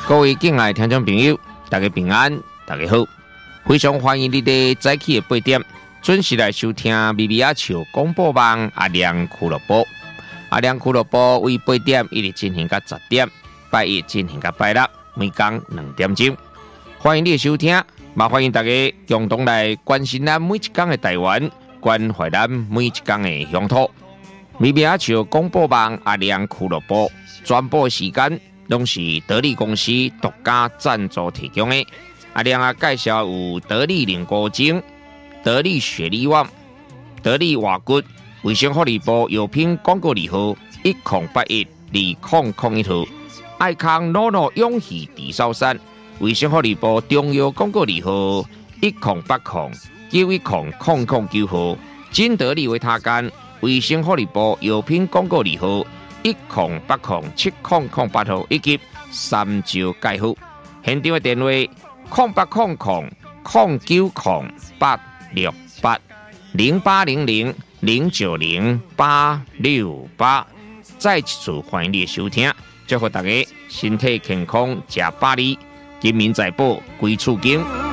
各位敬爱听众朋友，大家平安，大家好，非常欢迎你哋早起的8点准时来收听米米亚球广播网阿亮俱乐部。阿亮俱乐部为8点一直进行到10点，拜一进行到拜六，每天2点钟。欢迎你的收听，也欢迎大家共同来关心咱每一天的台湾，关怀咱每一天的乡土。米米亚球广播网阿亮俱乐部转播时间拢是得力公司独家赞助提供的。阿亮介绍有得力凝固精、得力雪力旺、得力瓦骨、卫生福利部药品广告字号10812001号，爱康诺诺永续地烧山，卫生福利部中药广告字号1080910009号，金得力维他干，卫生福利部药品广告字号10807008号，以及三招介护。现场的电话0800090868680800090868。再一次欢迎你的收听，祝福大家身体健康，吃百里，金民财宝归厝金。